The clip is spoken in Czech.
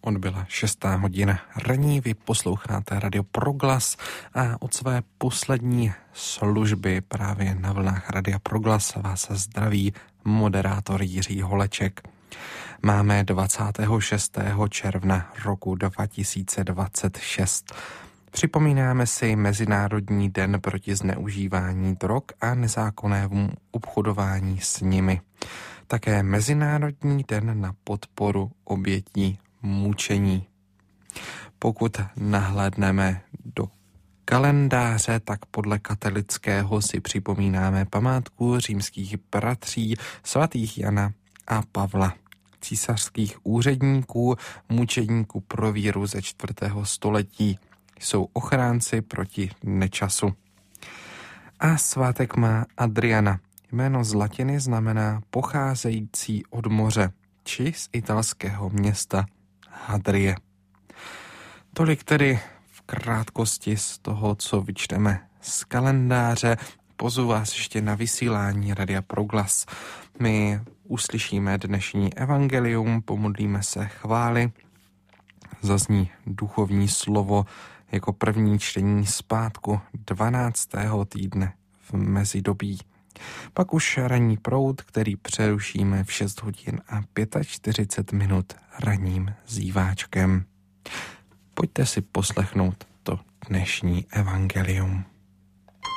Odbyla 6. hodina ranní, vy posloucháte Radio Proglas a od své poslední služby právě na vlnách Radia Proglas vás zdraví moderátor Jiří Holeček. Máme 26. června roku 2026. Připomínáme si Mezinárodní den proti zneužívání drog a nezákonnému obchodování s nimi. Také Mezinárodní den na podporu obětí mučení. Pokud nahlédneme do kalendáře, tak podle katolického si připomínáme památku římských bratří svatých Jana a Pavla, císařských úředníků, mučeníků pro víru ze 4. století. Jsou ochránci proti nečasu. A svátek má Adriana. Jméno z latiny znamená pocházející od moře, či z italského města Hadrie. Tolik tedy v krátkosti z toho, co vyčteme z kalendáře. Pozvu vás ještě na vysílání Radia Proglas. My uslyšíme dnešní evangelium, pomodlíme se chvály, zazní duchovní slovo jako první čtení zpátku 12. týdne v mezidobí. Pak už ranní proud, který přerušíme v 6 hodin a 45 minut ranním zíváčkem. Pojďte si poslechnout to dnešní evangelium.